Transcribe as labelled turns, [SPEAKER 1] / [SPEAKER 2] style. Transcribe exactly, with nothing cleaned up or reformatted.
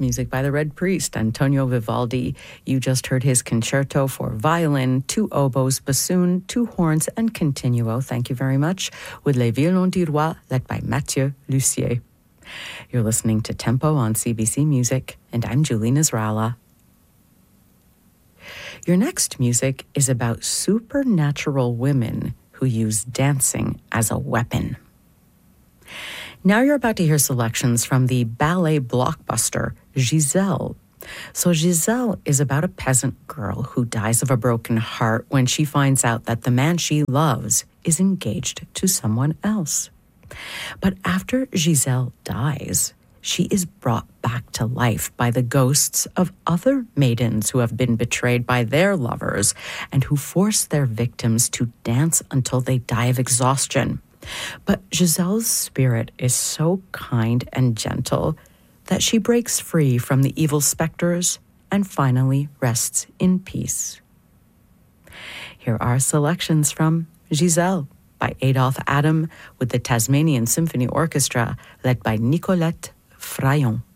[SPEAKER 1] music by the Red Priest, Antonio Vivaldi. You just heard his concerto for violin, two oboes, bassoon, two horns, and continuo. Thank you very much. With Les Violons du Roi, led by Mathieu Lussier. You're listening to Tempo on C B C Music, and I'm Julie Nasrallah. Your next music is about supernatural women who use dancing as a weapon. Now you're about to hear selections from the ballet blockbuster Giselle. So Giselle is about a peasant girl who dies of a broken heart when she finds out that the man she loves is engaged to someone else. But after Giselle dies, she is brought back to life by the ghosts of other maidens who have been betrayed by their lovers and who force their victims to dance until they die of exhaustion. But Giselle's spirit is so kind and gentle that she breaks free from the evil specters and finally rests in peace. Here are selections from Giselle by Adolphe Adam with the Tasmanian Symphony Orchestra led by Nicolette Fraillon.